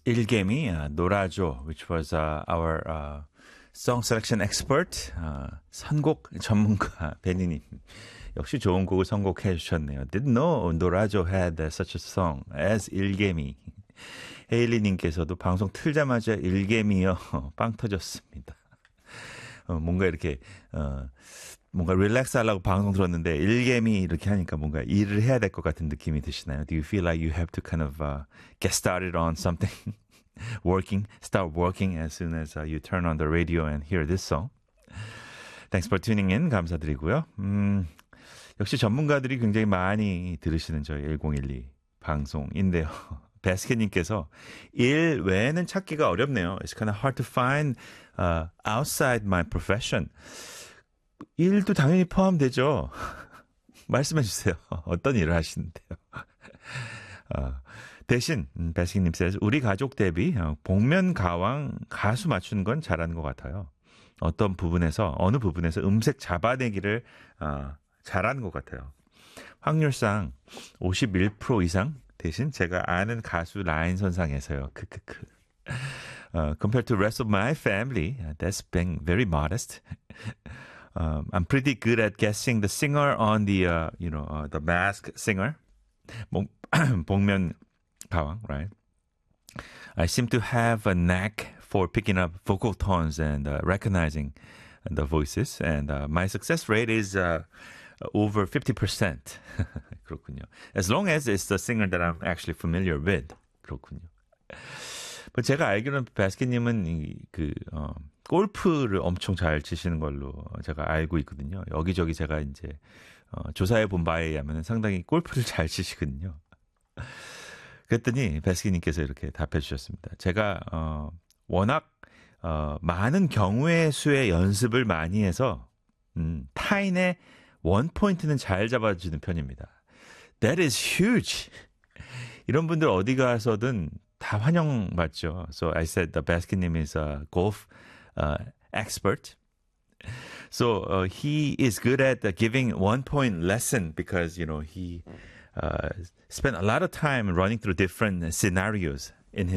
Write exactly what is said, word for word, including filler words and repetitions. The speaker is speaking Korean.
일개미, uh, 놀아줘, which was uh, our uh, song selection expert, uh, 선곡 전문가 베니님. 역시 좋은 곡을 선곡해 주셨네요. Didn't know 놀아줘 had such a song as 일개미. 헤일리님께서도 방송 틀자마자 일개미요. 빵 터졌습니다. 어, 뭔가 이렇게 어, 뭔가 릴렉스 하려고 방송 들었는데 일개미 이렇게 하니까 뭔가 일을 해야 될 것 같은 느낌이 드시나요? Do you feel like you have to kind of uh, get started on something? working, start working as soon as uh, you turn on the radio and hear this song. Thanks for tuning in. 감사드리고요. 음, 역시 전문가들이 굉장히 많이 들으시는 저희 일공일이 방송인데요. 베스켓님께서 일 외에는 찾기가 어렵네요. It's kind of hard to find uh, outside my profession. 일도 당연히 포함되죠. 말씀해 주세요. 어떤 일을 하시는데요? 어, 대신 베스킨님 says 우리 가족 대비 복면 가왕 가수 맞추는 건 잘하는 것 같아요. 어떤 부분에서 어느 부분에서 음색 잡아내기를 어, 잘하는 것 같아요. 확률상 오십일 퍼센트 이상 대신 제가 아는 가수 라인 선상에서요. 크크크. Uh, compared to the rest of my family, that's being very modest. Um, I'm pretty good at guessing the singer on the, uh, you know, uh, the Masked Singer. 복면 가왕, right? I seem to have a knack for picking up vocal tones and uh, recognizing the voices. And uh, my success rate is uh, over fifty percent. 그렇군요. As long as it's the singer that I'm actually familiar with. 그렇군요. 제가 알기로는 바스켓님은 그 어, 골프를 엄청 잘 치시는 걸로 제가 알고 있거든요. 여기저기 제가 이제 어, 조사해 본 바에 의하면 상당히 골프를 잘 치시거든요. 그랬더니 바스켓님께서 이렇게 답해 주셨습니다. 제가 어, 워낙 어, 많은 경우의 수의 연습을 많이 해서 음, 타인의 원 포인트는 잘 잡아주는 편입니다. That is huge. 이런 분들 어디 가서든 다 환영받죠. So I said the Baskin is a golf uh, expert. So uh, he is good at uh, giving one point lesson because, you know, he uh, spent a lot of time running through different scenarios in his